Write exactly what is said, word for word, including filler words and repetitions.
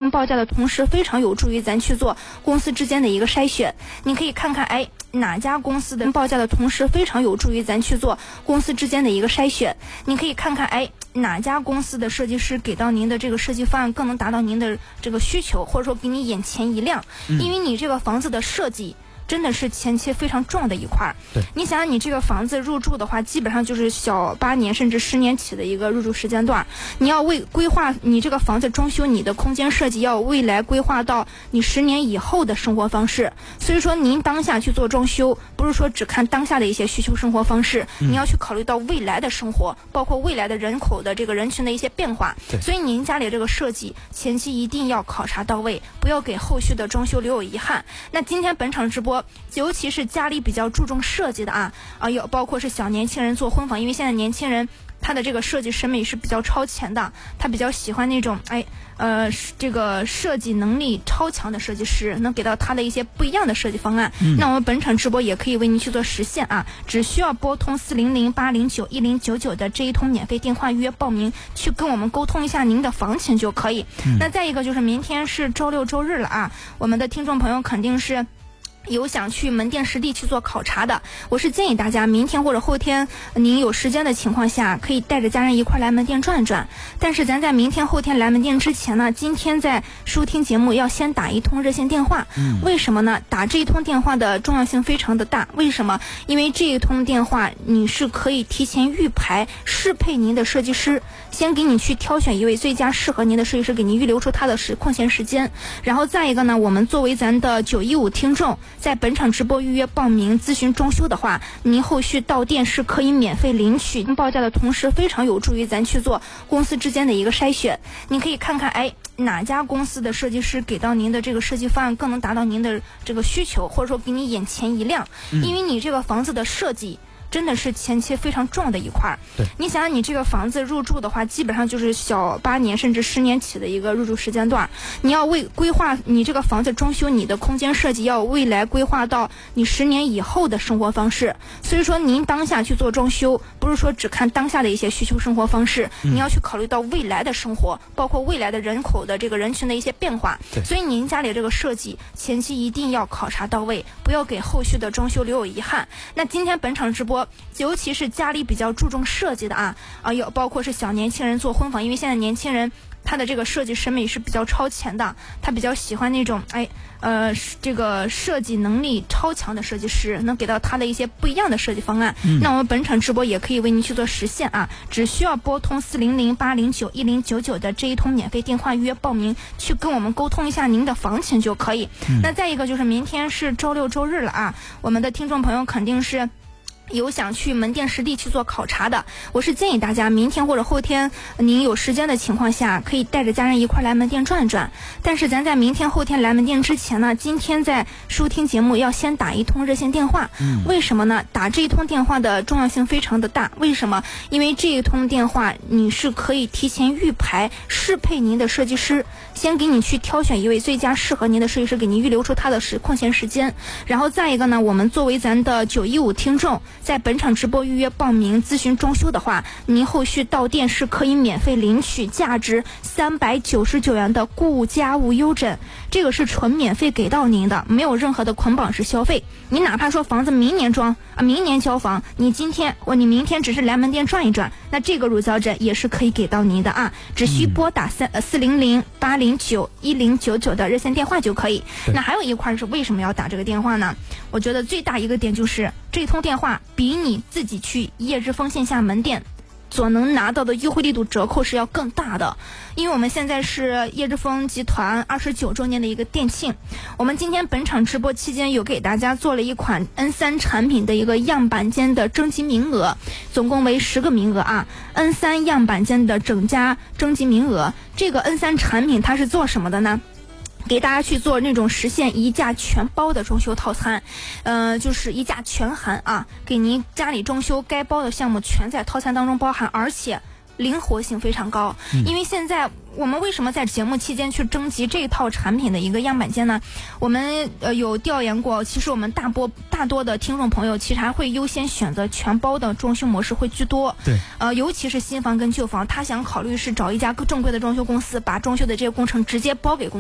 报价的同时，非常有助于咱去做公司之间的一个筛选。你可以看看，哎，哪家公司的报价的同时，非常有助于咱去做公司之间的一个筛选。你可以看看，哎，哪家公司的设计师给到您的这个设计方案更能达到您的这个需求，或者说给你眼前一亮。嗯、因为你这个房子的设计真的是前期非常重要的一块。 对， 你想想，你这个房子入住的话，基本上就是小八年甚至十年起的一个入住时间段。你要为规划你这个房子装修，你的空间设计要未来规划到你十年以后的生活方式。所以说，您当下去做装修，不是说只看当下的一些需求生活方式，嗯、你要去考虑到未来的生活，包括未来的人口的这个人群的一些变化。所以您家里这个设计前期一定要考察到位，不要给后续的装修留有遗憾。那今天本场直播，尤其是家里比较注重设计的啊啊，有包括是小年轻人做婚房，因为现在年轻人他的这个设计审美是比较超前的，他比较喜欢那种哎呃这个设计能力超强的设计师，能给到他的一些不一样的设计方案。嗯、那我们本场直播也可以为您去做实现啊，只需要拨通四零零八零九一零九九的这一通免费电话预约报名，去跟我们沟通一下您的房情就可以。嗯、那再一个就是明天是周六周日了啊，我们的听众朋友肯定是有想去门店实地去做考察的，我是建议大家明天或者后天您有时间的情况下，可以带着家人一块来门店转转。但是咱在明天后天来门店之前呢，今天在收听节目要先打一通热线电话。嗯、为什么呢？打这一通电话的重要性非常的大。为什么？因为这一通电话你是可以提前预排适配您的设计师，先给你去挑选一位最佳适合您的设计师，给您预留出他的时空闲时间。然后再一个呢，我们作为咱的九一五听众，在本场直播预约报名咨询装修的话，您后续到店是可以免费领取报价的同时，非常有助于咱去做公司之间的一个筛选。你可以看看，哎，哪家公司的设计师给到您的这个设计方案更能达到您的这个需求，或者说给你眼前一亮。嗯、因为你这个房子的设计真的是前期非常重要的一块。 对， 你想想，你这个房子入住的话，基本上就是小八年甚至十年起的一个入住时间段。你要为规划你这个房子装修，你的空间设计要未来规划到你十年以后的生活方式。所以说，您当下去做装修，不是说只看当下的一些需求生活方式，嗯、你要去考虑到未来的生活，包括未来的人口的这个人群的一些变化。所以您家里这个设计前期一定要考察到位，不要给后续的装修留有遗憾。那今天本场直播，尤其是家里比较注重设计的啊啊，有包括是小年轻人做婚房，因为现在年轻人他的这个设计审美是比较超前的，他比较喜欢那种哎呃这个设计能力超强的设计师，能给到他的一些不一样的设计方案。嗯、那我们本场直播也可以为您去做实现啊，只需要拨通四零零八零九一零九九的这一通免费电话预约报名，去跟我们沟通一下您的房情就可以。嗯、那再一个就是明天是周六周日了啊，我们的听众朋友肯定是有想去门店实地去做考察的，我是建议大家明天或者后天您有时间的情况下，可以带着家人一块来门店转转。但是咱在明天后天来门店之前呢，今天在收听节目要先打一通热线电话。嗯、为什么呢？打这一通电话的重要性非常的大。为什么？因为这一通电话你是可以提前预排适配您的设计师，先给你去挑选一位最佳适合您的设计师，给您预留出他的时空闲时间。然后再一个呢，我们作为咱的九一五听众，在本场直播预约报名咨询装修的话，您后续到店是可以免费领取价值三百九十九元的顾家无忧枕，这个是纯免费给到您的，没有任何的捆绑式消费。你哪怕说房子明年装啊，明年交房，你今天或你明天只是来门店转一转，那这个乳胶枕也是可以给到您的啊，只需拨打三呃四零零八零九一零九九的热线电话就可以。那还有一块是为什么要打这个电话呢？我觉得最大一个点就是这通电话比你自己去叶之峰线下门店所能拿到的优惠力度折扣是要更大的，因为我们现在是叶之峰集团二十九周年的一个店庆，我们今天本场直播期间有给大家做了一款 N 三 产品的一个样板间的征集名额，总共为十个名额啊 ，N 三 样板间的整家征集名额。这个 N 三 产品它是做什么的呢？给大家去做那种实现一价全包的装修套餐，呃，就是一价全含啊，给您家里装修该包的项目全在套餐当中包含，而且灵活性非常高。嗯、因为现在我们为什么在节目期间去征集这套产品的一个样板间呢？我们呃有调研过，其实我们大波大多的听众朋友其实还会优先选择全包的装修模式会居多。 对， 呃，尤其是新房跟旧房，他想考虑是找一家更正规的装修公司，把装修的这个工程直接包给公司。